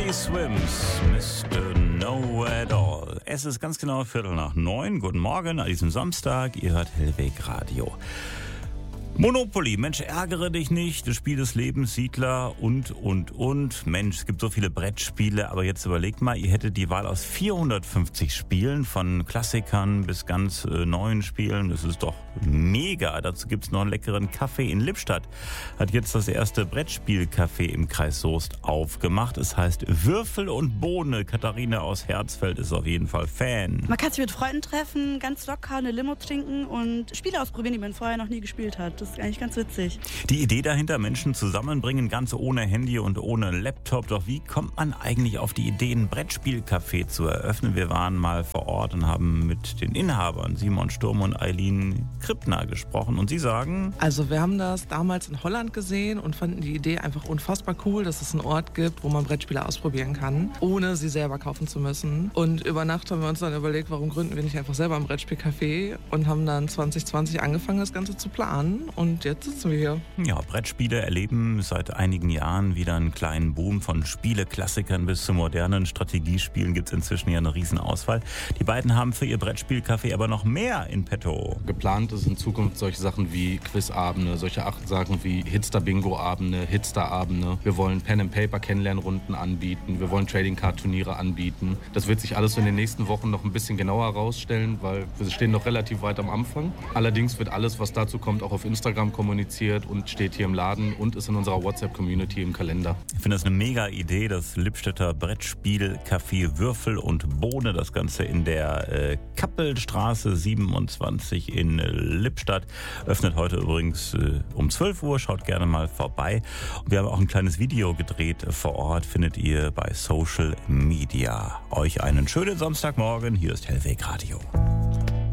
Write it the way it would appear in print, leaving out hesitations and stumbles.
Teddy Swims, Mr. Know It All. Es ist ganz genau 8:45. Guten Morgen an diesem Samstag. Ihr hört Hellweg Radio. Monopoly, Mensch, ärgere dich nicht, das Spiel des Lebens, Siedler und. Mensch, es gibt so viele Brettspiele, aber jetzt überlegt mal, ihr hättet die Wahl aus 450 Spielen, von Klassikern bis ganz neuen Spielen. Das ist doch mega. Dazu gibt's noch einen leckeren Kaffee in Lippstadt. Hat jetzt das erste Brettspielcafé im Kreis Soest aufgemacht. Es heißt Würfel und Bohne. Katharina aus Herzfeld ist auf jeden Fall Fan. Man kann sich mit Freunden treffen, ganz locker eine Limo trinken und Spiele ausprobieren, die man vorher noch nie gespielt hat. Das ist eigentlich ganz witzig. Die Idee dahinter, Menschen zusammenbringen, ganz ohne Handy und ohne Laptop. Doch wie kommt man eigentlich auf die Idee, ein Brettspielcafé zu eröffnen? Wir waren mal vor Ort und haben mit den Inhabern Simon Sturm und Eileen Krippner gesprochen. Und sie sagen... Also wir haben das damals in Holland gesehen und fanden die Idee einfach unfassbar cool, dass es einen Ort gibt, wo man Brettspiele ausprobieren kann, ohne sie selber kaufen zu müssen. Und über Nacht haben wir uns dann überlegt, warum gründen wir nicht einfach selber ein Brettspielcafé, und haben dann 2020 angefangen, das Ganze zu planen. Und jetzt sitzen wir hier. Ja, Brettspiele erleben seit einigen Jahren wieder einen kleinen Boom. Von Spieleklassikern bis zu modernen Strategiespielen gibt es inzwischen ja eine Riesenauswahl. Die beiden haben für ihr Brettspielcafé aber noch mehr in petto. Geplant ist in Zukunft solche Sachen wie Quizabende, solche Sachen wie Hitster-Bingo-Abende, Hitster-Abende. Wir wollen Pen-and-Paper-Kennenlernrunden anbieten. Wir wollen Trading-Card-Turniere anbieten. Das wird sich alles in den nächsten Wochen noch ein bisschen genauer herausstellen, weil wir stehen noch relativ weit am Anfang. Allerdings wird alles, was dazu kommt, auch auf Instagram kommuniziert und steht hier im Laden und ist in unserer WhatsApp-Community im Kalender. Ich finde das eine mega Idee, das Lippstädter Brettspielcafé Würfel und Bohne. Das Ganze in der Kappelstraße 27 in Lippstadt. Öffnet heute übrigens um 12 Uhr. Schaut gerne mal vorbei. Und wir haben auch ein kleines Video gedreht vor Ort. Findet ihr bei Social Media. Euch einen schönen Samstagmorgen. Hier ist Hellweg Radio.